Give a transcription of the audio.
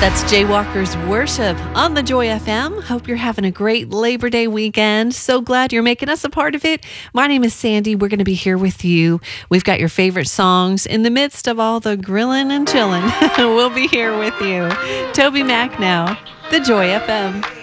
That's Jaywalker's Worship on the Joy FM. Hope you're having a great Labor Day weekend. So glad you're making us a part of it. My name is Sandy. We're going to be here with you. We've got your favorite songs in the midst of all the grilling and chilling. We'll be here with you. Toby Mac now, the Joy FM.